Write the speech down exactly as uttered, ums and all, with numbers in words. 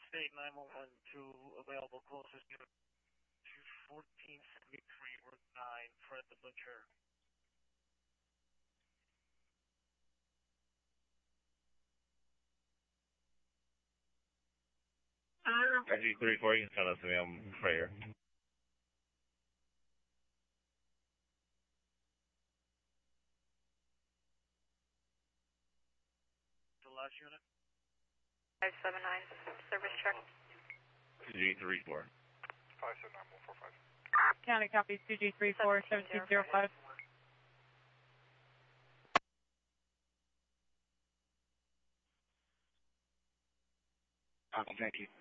State nine one one two, available closest unit to fourteen seventy-three Route nine, Fred the Butcher. R G three four, you can send us to me, I'm right here. The last unit? five seven nine, service check. two G three four. five seven nine one four five. County copies two G three four, seventeen zero five. Copy, thank you.